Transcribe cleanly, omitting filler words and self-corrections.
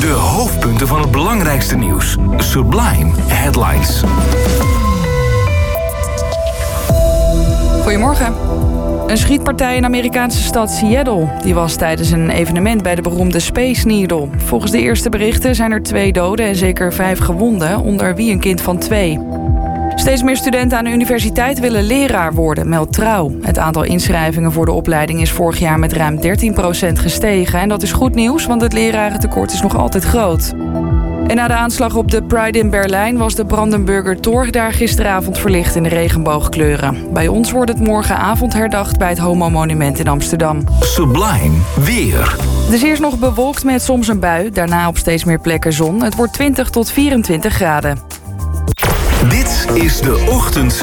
De hoofdpunten van het belangrijkste nieuws. Sublime Headlines. Goedemorgen. Een schietpartij in de Amerikaanse stad Seattle. Die was tijdens een evenement bij de beroemde Space Needle. Volgens de eerste berichten zijn er 2 doden en zeker 5 gewonden, onder wie een kind van 2. Steeds meer studenten aan de universiteit willen leraar worden, meldt Trouw. Het aantal inschrijvingen voor de opleiding is vorig jaar met ruim 13% gestegen. En dat is goed nieuws, want het lerarentekort is nog altijd groot. En na de aanslag op de Pride in Berlijn was de Brandenburger Tor daar gisteravond verlicht in de regenboogkleuren. Bij ons wordt het morgenavond herdacht bij het Homo-monument in Amsterdam. Sublime weer. Het is eerst nog bewolkt met soms een bui, daarna op steeds meer plekken zon. Het wordt 20 tot 24 graden. Dit is de Ochtend